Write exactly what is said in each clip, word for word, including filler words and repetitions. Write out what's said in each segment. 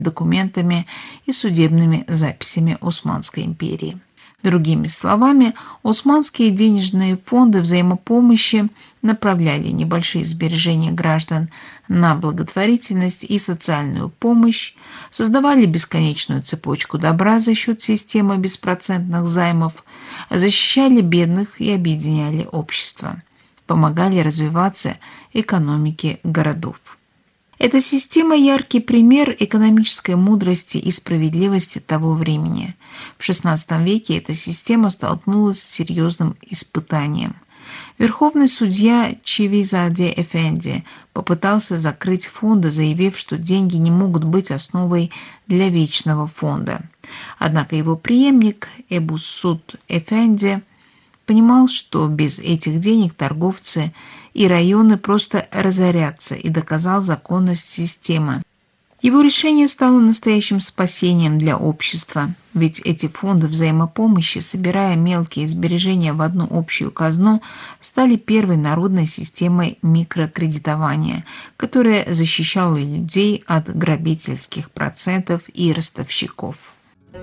документами и судебными записями Османской империи. Другими словами, османские денежные фонды взаимопомощи направляли небольшие сбережения граждан на благотворительность и социальную помощь, создавали бесконечную цепочку добра за счет системы беспроцентных займов, защищали бедных и объединяли общество, помогали развиваться экономике городов. Эта система – яркий пример экономической мудрости и справедливости того времени. В шестнадцатом веке эта система столкнулась с серьезным испытанием. Верховный судья Чивизаде Эфенди попытался закрыть фонды, заявив, что деньги не могут быть основой для вечного фонда. Однако его преемник Эбу-Суд Эфенди понимал, что без этих денег торговцы и районы просто разорятся, и доказал законность системы. Его решение стало настоящим спасением для общества, ведь эти фонды взаимопомощи, собирая мелкие сбережения в одну общую казну, стали первой народной системой микрокредитования, которая защищала людей от грабительских процентов и ростовщиков.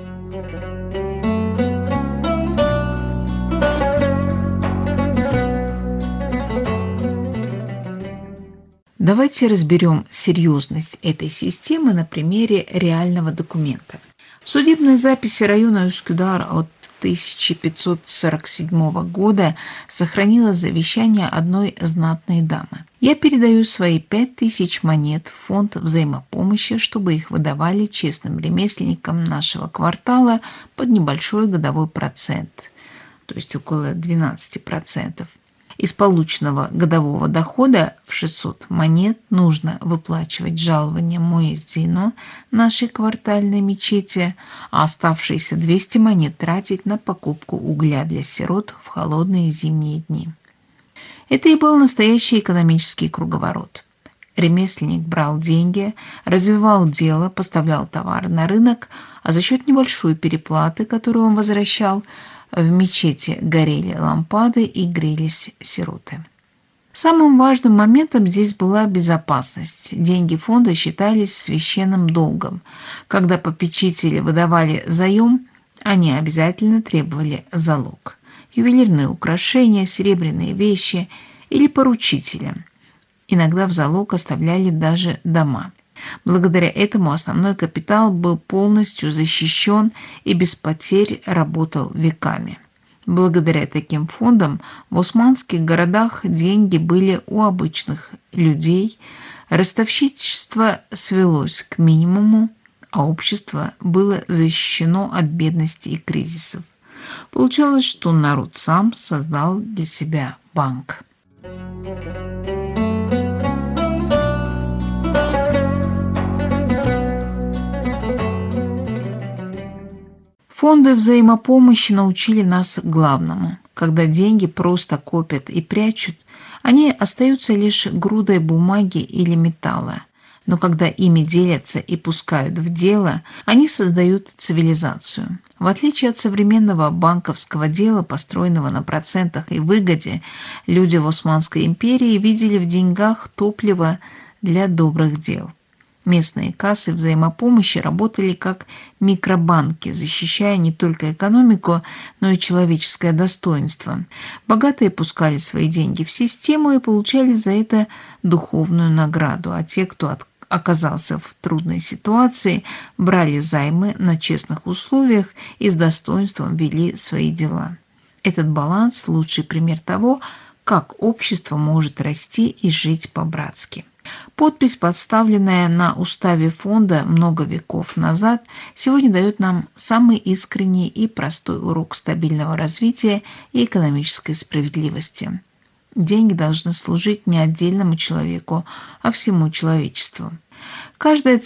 Давайте разберем серьезность этой системы на примере реального документа. В судебной записи района Üsküdar от тысяча пятьсот сорок седьмого года сохранилось завещание одной знатной дамы. «Я передаю свои пять тысяч монет в фонд взаимопомощи, чтобы их выдавали честным ремесленникам нашего квартала под небольшой годовой процент, то есть около двенадцати процентов. Из полученного годового дохода в шестьсот монет нужно выплачивать жалование муэззину нашей квартальной мечети, а оставшиеся двести монет тратить на покупку угля для сирот в холодные зимние дни». Это и был настоящий экономический круговорот. Ремесленник брал деньги, развивал дело, поставлял товар на рынок, а за счет небольшой переплаты, которую он возвращал, в мечети горели лампады и грелись сироты. Самым важным моментом здесь была безопасность. Деньги фонда считались священным долгом. Когда попечители выдавали заем, они обязательно требовали залог. Ювелирные украшения, серебряные вещи или поручителя. Иногда в залог оставляли даже дома. Благодаря этому основной капитал был полностью защищен и без потерь работал веками. Благодаря таким фондам в османских городах деньги были у обычных людей, ростовщичество свелось к минимуму, а общество было защищено от бедности и кризисов. Получалось, что народ сам создал для себя банк. Фонды взаимопомощи научили нас главному. Когда деньги просто копят и прячут, они остаются лишь грудой бумаги или металла. Но когда ими делятся и пускают в дело, они создают цивилизацию. В отличие от современного банковского дела, построенного на процентах и выгоде, люди в Османской империи видели в деньгах топливо для добрых дел. Местные кассы взаимопомощи работали как микробанки, защищая не только экономику, но и человеческое достоинство. Богатые пускали свои деньги в систему и получали за это духовную награду, а те, кто оказался в трудной ситуации, брали займы на честных условиях и с достоинством вели свои дела. Этот баланс – лучший пример того, как общество может расти и жить по-братски. Подпись, поставленная на уставе фонда много веков назад, сегодня дает нам самый искренний и простой урок стабильного развития и экономической справедливости. Деньги должны служить не отдельному человеку, а всему человечеству. Каждая